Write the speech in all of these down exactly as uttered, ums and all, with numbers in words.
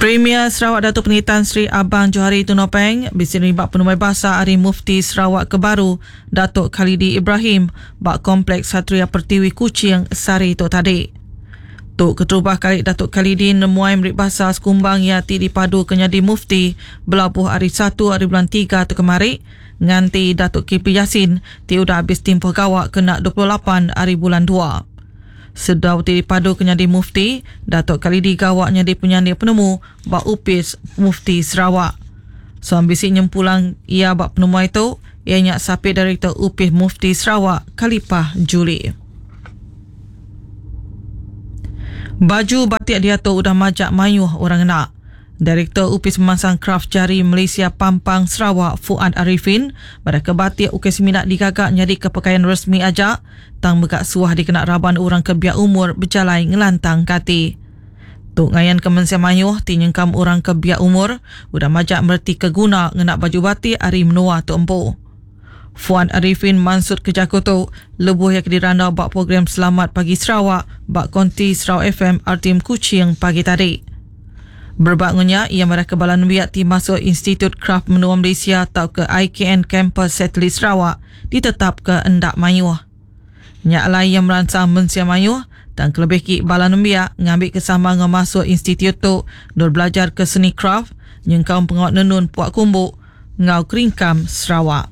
Premier Sarawak Datuk Penghiri Tan Sri Abang Johari Tun Nopeng berserembat penuai bahasa Hari Mufti Sarawak Kebaru Datuk Khalidi Ibrahim bak Kompleks Satria Pertiwi Kuching Sari Tok Tadi. Tok Keterubah Khalid Datuk Khalidi nemuai merik bahasa sekumbang yati dipadu kenyadi Mufti belabuh hari satu hari bulan tiga tu kemari nganti Datuk Kipi Yasin ti udah habis timpuh gawak kena dua puluh lapan hari bulan dua. Sedau ti dipadu kenyadi Mufti, Datuk Khalidi gawaknya di penyandi penemu bak upis Mufti Sarawak. So ambisi nyempulang ia bak penemu itu, ianya sapi Direktur Upis Mufti Sarawak, Khalifah Juli. Baju batik dia tu udah majak mayuh orang nak. Direktur Upis Memasang Kraf Jari Malaysia Pampang Sarawak Fuad Arifin mereka batik ukis minat digagak nyadi kepakaian resmi ajak tang megak suah dikenak raban orang kebiak umur berjalai ngelantang kati. Tuk ngayan kemensia mayuh tinyengkam orang kebiak umur udah majak merti keguna ngenak baju batik hari menua tu empu. Fuad Arifin mansut kejakutu lebuh yang kediranda bak program Selamat Pagi Sarawak bak konti Sarawak F M R T M Kuching pagi tadi. Berbaknya ia mereka balan biak ti masuk Institut Kraf Menua Malaysia atau ke I K N Campus Satelit Sarawak ditetap ke endak mayuh. Nyak lain yang merancang mensia mayuh dan kelebih ki balan biak ngambil kesama dengan masuk institut tu dor belajar ke seni kraf nyengkau pengawat nenun puak kumbuk ngau keringkam Sarawak.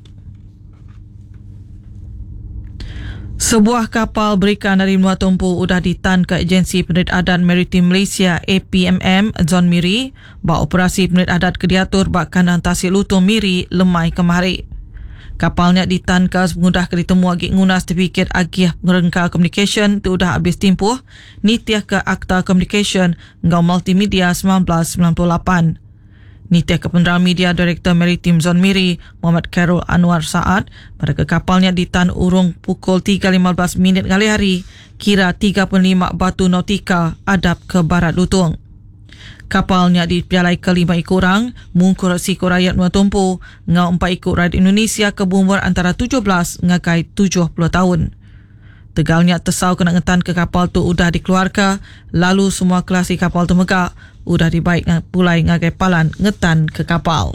Sebuah kapal berikan dari Menua Tumpu udah ditan ke Agensi Penerit Adat Maritim Malaysia A P M M Zon Miri bak operasi penerit adat kediatur bak kandang tasik lutung Miri lemai kemari. Kapalnya ditan ke semudah ke ditemu agik ngunas terfikir agih ngerengkal communication tu udah habis timpuh nitiah ke Akta Communication ngau Multimedia seribu sembilan ratus sembilan puluh lapan. Nitiah ke Penerangan Media Direktur Maritim Zon Miri Muhammad Khairul Anwar Saad pada kapalnya ditan urung pukul tiga lima belas minit kali hari kira tiga puluh lima batu nautika adap ke barat lutung. Kapalnya dipialai ke lima ikut orang mungkur resiko rakyat Menua Tumpu ngau empat ikut rakyat Indonesia ke berumur antara tujuh belas ngakai tujuh puluh tahun. Tegalnya tesau kena ngetan ke kapal tu udah dikeluarkan lalu semua kelasi kapal tu megak udah dibaik pulai ngagai palan ngetan ke kapal.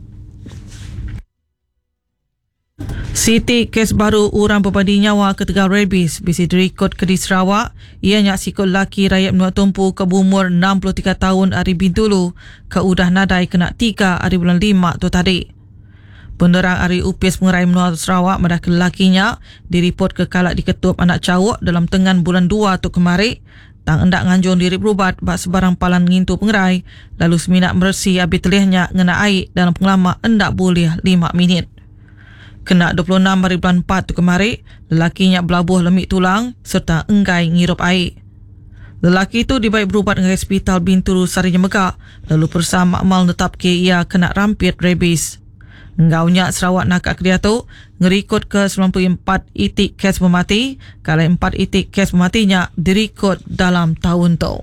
Siti kes baru orang berbandi nyawa ke Tegal Rabies bisi dirikut ke di Sarawak ianya sikut laki rakyat Menua Tumpu ke berumur enam puluh tiga tahun hari Bintulu ke udah nadai kena tiga hari bulan lima tu tadi. Penerang Hari Upis Pengerai Menua Sarawak medah lelakinya diripot ke kalak diketup anak cawuk dalam tengan bulan dua tu kemari tang endak nganjung diri berubat bak sebarang palan ngintu pengerai lalu seminat mersi habis telihnya ngena air dalam pengelama endak boleh lima minit. Kena dua puluh enam hari bulan empat tu kemari lelakinya belabuh lemik tulang serta enggai ngirup air. Lelaki itu dibaik berubat ke hospital Bintulu Sarinya Megak lalu bersama makmal netap ke ia kena rampit rabies. Ngaunya Sarawak nakak dia tu ngerikut ke sembilan puluh empat itik kes memati kalau empat itik kes mematinya dirikut dalam tahun tu.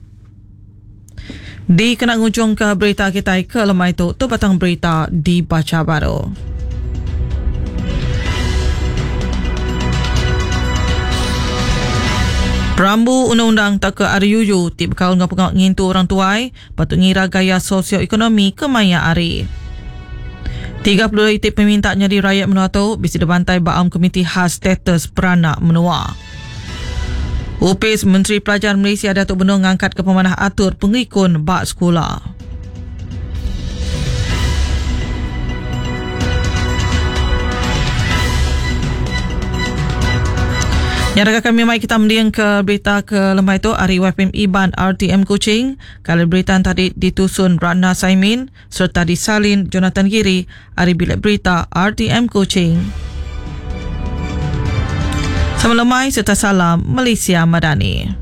Di kena ngujung ke berita kita ke lemah itu tu batang berita dibaca baru. Perambu undang-undang tak ke R U U tip bekal dengan pengawal ngintu orang tuai patut ngira gaya sosioekonomi ke maya ari. tiga puluh itik peminta nyadi rakyat Menua tu bisi dibantai Baam Komiti Khas Status Peranak Menua. Upis Menteri Pelajaran Malaysia Datuk Beno ngangkat ke pemanah atur pengikun bak sekolah. Yang kami mai kita mendiang ke berita ke lemah itu Ari W F M Iban R T M Kuching. Kalau berita tadi ditusun Ratna Saimin serta disalin Jonathan Giri. Ari bilik berita R T M Kuching. Sama lemai serta salam Malaysia Madani.